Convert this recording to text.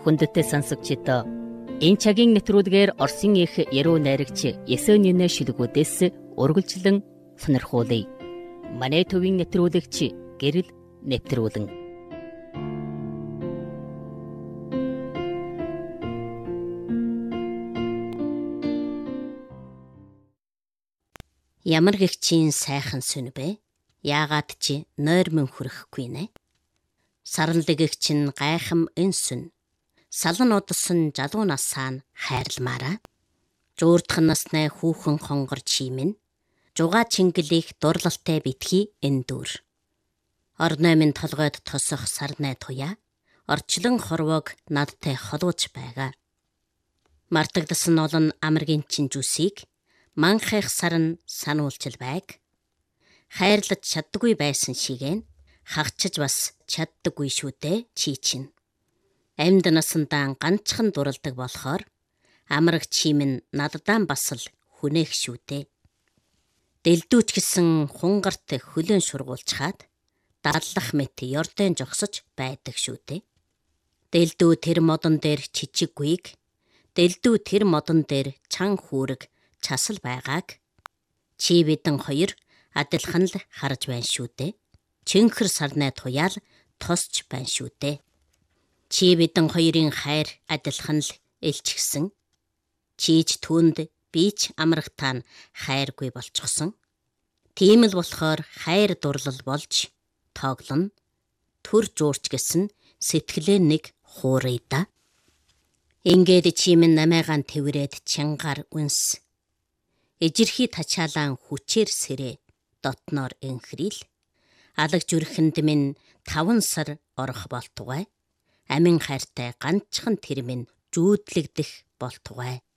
Хүндэтэй сонсогчдоо энэ цагийн нэвтрүүлгээр Оросын их яруу найрагч Есенинэ шүлгүүдээс ургилжлан сонирхуулъя. Манай төвийн нэвтрүүлэгч Гэрэл нэвтрүүлэн. Ямар гэгчийн сайхан сүн бэ? Яагаад чи нойр мөн хүрэхгүй нэ? Саралдэгч нь гайхам эн сүн. Салан удсан жалуу насаан хайрламаараа. Жуурдах насны хүүхэн хонгор чимэн. Жугаа чингэлих дурлалтай битгий энэ дүр. Орной минь толгойд тосох сарнай туяа. Орчлон хорвоог надтай холууж байгаа. Мартагдсан олон амаргийн чин жүсийг манхайх сарн сануулчил байг. Хайрлаж чаддаггүй байсан шигээн хагчиж бас чаддаггүй шүү дээ чи чинь. Амьд насандаа ганцхан дуралдаг болохоор амраг чимэн наддаан бас л хүнээх шүү дээ. Дэлдүүч гэсэн хунгарт хөлөөн шургуулчхаад дадлах мэт ёрдын жогсож байдаг шүү дээ. Дэлдүү тэр модон дээр чичиггүйг, дэлдүү тэр модон дээр чан хүүрэг часал байгааг чи бидэн хоёр адилхан л харж байна шүү дээ. Чинхэр сарнай туяал тосч байна шүү дээ. Чи бидэн хоёрын хайр адилхан л элчгсэн. Чиж түнд бич амрагтаа хайргүй болчихсон. Тийм л болохоор хайр дурлал болж тоглоно. Төр жуурч гэсэн сэтгэлээ нэг хууръя да. Ингээд чимэн намайгаан тэврээд чангаар үнс. Ижирхий тачаалан хүчээр сэрээ дотноор энхрил. Алаг зүрхэнд минь 5 сар орох болтугай. Амин хайртай ганцхан тэр минь жүүдлэгдэх болтугай.